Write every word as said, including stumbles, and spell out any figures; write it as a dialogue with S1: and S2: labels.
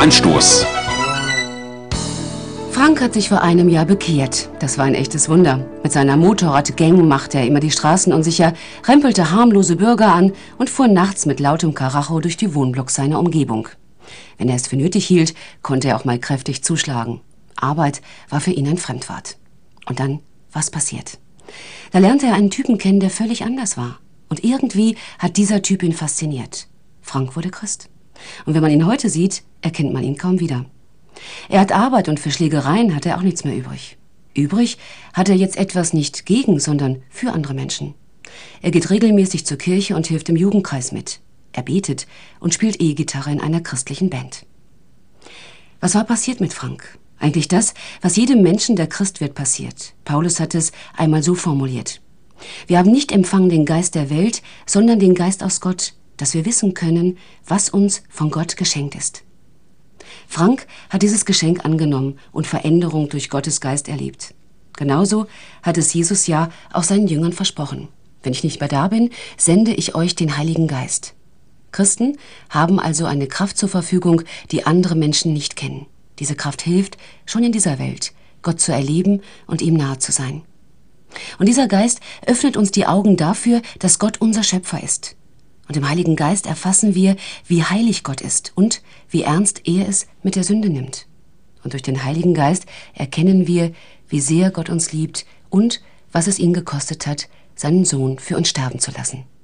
S1: Anstoß.
S2: Frank hat sich vor einem Jahr bekehrt. Das war ein echtes Wunder. Mit seiner Motorradgang machte er immer die Straßen unsicher, rempelte harmlose Bürger an und fuhr nachts mit lautem Karacho durch die Wohnblocks seiner Umgebung. Wenn er es für nötig hielt, konnte er auch mal kräftig zuschlagen. Arbeit war für ihn ein Fremdwort. Und dann, was passiert? Da lernte er einen Typen kennen, der völlig anders war. Und irgendwie hat dieser Typ ihn fasziniert. Frank wurde Christ. Und wenn man ihn heute sieht, erkennt man ihn kaum wieder. Er hat Arbeit und für Schlägereien hat er auch nichts mehr übrig. Übrig hat er jetzt etwas nicht gegen, sondern für andere Menschen. Er geht regelmäßig zur Kirche und hilft im Jugendkreis mit. Er betet und spielt E-Gitarre in einer christlichen Band. Was war passiert mit Frank? Eigentlich das, was jedem Menschen, der Christ wird, passiert. Paulus hat es einmal so formuliert. Wir haben nicht empfangen den Geist der Welt, sondern den Geist aus Gott, dass wir wissen können, was uns von Gott geschenkt ist. Frank hat dieses Geschenk angenommen und Veränderung durch Gottes Geist erlebt. Genauso hat es Jesus ja auch seinen Jüngern versprochen. Wenn ich nicht mehr da bin, sende ich euch den Heiligen Geist. Christen haben also eine Kraft zur Verfügung, die andere Menschen nicht kennen. Diese Kraft hilft, schon in dieser Welt, Gott zu erleben und ihm nahe zu sein. Und dieser Geist öffnet uns die Augen dafür, dass Gott unser Schöpfer ist. Und im Heiligen Geist erfassen wir, wie heilig Gott ist und wie ernst er es mit der Sünde nimmt. Und durch den Heiligen Geist erkennen wir, wie sehr Gott uns liebt und was es ihn gekostet hat, seinen Sohn für uns sterben zu lassen.